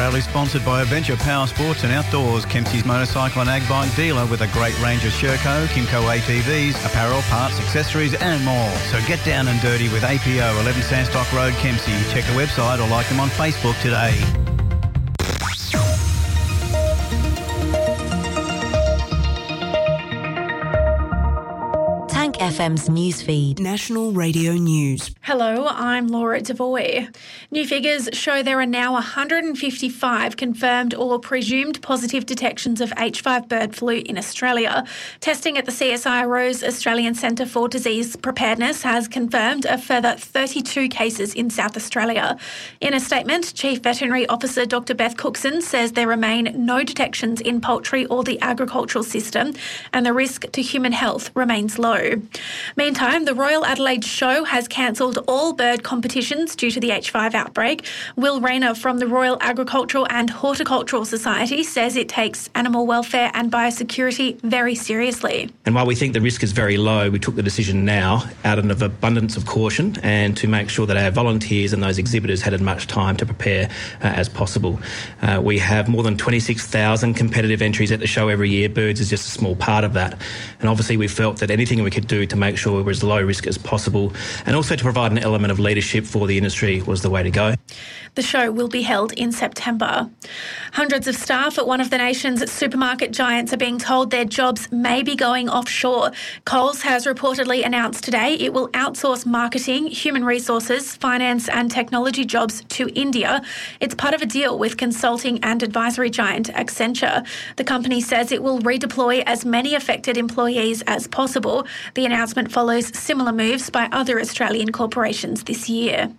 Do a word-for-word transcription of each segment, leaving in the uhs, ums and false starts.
Proudly sponsored by Adventure Power Sports and Outdoors, Kempsey's motorcycle and ag bike dealer with a great range of Sherco, Kimco A T Vs, apparel, parts, accessories and more. So get down and dirty with A P O, eleven Sandstock Road, Kempsey. Check the website or like them on Facebook today. F M's newsfeed. National Radio News. Hello, I'm Laura Devoy. New figures show there are now one hundred fifty-five confirmed or presumed positive detections of H five bird flu in Australia. Testing at the C S I R O's Australian Centre for Disease Preparedness has confirmed a further thirty-two cases in South Australia. In a statement, Chief Veterinary Officer Doctor Beth Cookson says there remain no detections in poultry or the agricultural system and the risk to human health remains low. Meantime, the Royal Adelaide Show has cancelled all bird competitions due to the H five outbreak. Will Rayner from the Royal Agricultural and Horticultural Society says it takes animal welfare and biosecurity very seriously. And while we think the risk is very low, we took the decision now out of abundance of caution and to make sure that our volunteers and those exhibitors had as much time to prepare uh, as possible. Uh, we have more than twenty-six thousand competitive entries at the show every year. Birds is just a small part of that. And obviously we felt that anything we could do to make sure we were as low risk as possible and also to provide an element of leadership for the industry was the way to go. The show will be held in September. Hundreds of staff at one of the nation's supermarket giants are being told their jobs may be going offshore. Coles has reportedly announced today it will outsource marketing, human resources, finance and technology jobs to India. It's part of a deal with consulting and advisory giant Accenture. The company says it will redeploy as many affected employees as possible. The announcement follows similar moves by other Australian corporations this year.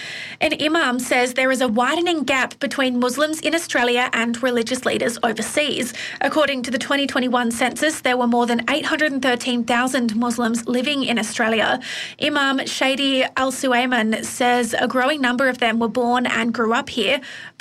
An imam says there is a widening gap between Muslims in Australia and religious leaders overseas. According to the twenty twenty-one census, there were more than eight hundred thirteen thousand Muslims living in Australia. Imam Shadi Al-Suayman says a growing number of them were born and grew up here,